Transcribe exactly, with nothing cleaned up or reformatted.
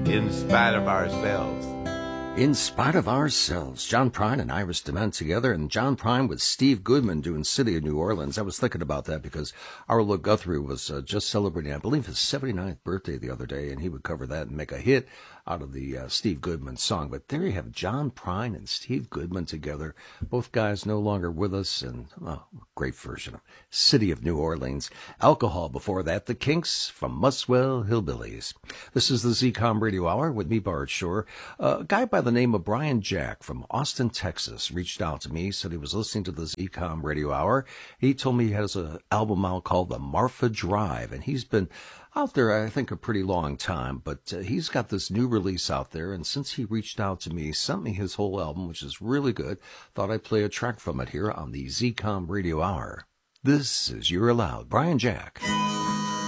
In spite of ourselves. In Spite of Ourselves, John Prine and Iris DeMent together, and John Prine with Steve Goodman doing City of New Orleans. I was thinking about that because Arlo Guthrie was uh, just celebrating, I believe, his seventy-ninth birthday the other day, and he would cover that and make a hit out of the uh, Steve Goodman song. But there you have John Prine and Steve Goodman together. Both guys no longer with us, and oh, great version of City of New Orleans. Alcohol before that, The Kinks from Muswell Hillbillies. This is the Z COM Radio Hour with me, Bart Shore. Uh, a guy by the name of Brian Jack from Austin, Texas, reached out to me, said he was listening to the Z COM Radio Hour. He told me he has an album out called The Marfa Drive, and he's been out there, I think, a pretty long time, but uh, he's got this new release out there, and since he reached out to me, sent me his whole album, which is really good, thought I'd play a track from it here on the Z COM Radio Hour. This is You're Allowed, Brian Jack.